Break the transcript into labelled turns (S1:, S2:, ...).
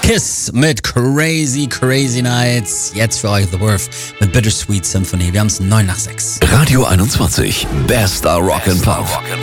S1: Kiss mit Crazy Crazy Nights. Jetzt für euch The Worth mit Bittersweet Symphony. Wir haben es 9 nach 6.
S2: Radio 21, bester Rock'n'Pop.